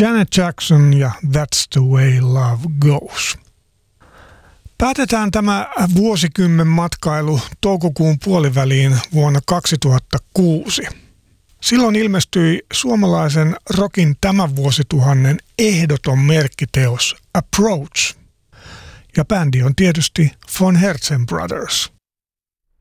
Janet Jackson ja That's the way love goes. Päätetään tämä vuosikymmen matkailu toukokuun puoliväliin vuonna 2006. Silloin ilmestyi suomalaisen rockin tämän vuosituhannen ehdoton merkkiteos Approach. Ja bändi on tietysti Von Herzen Brothers.